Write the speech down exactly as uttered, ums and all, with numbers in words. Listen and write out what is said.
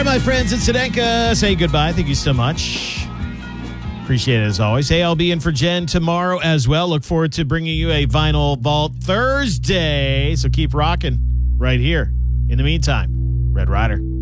right, my friends, it's Sedenka. Say goodbye. Thank you so much. Appreciate it as always. Hey, I'll be in for Jen tomorrow as well. Look forward to bringing you a Vinyl Vault Thursday. So keep rocking right here. In the meantime, Red Rider.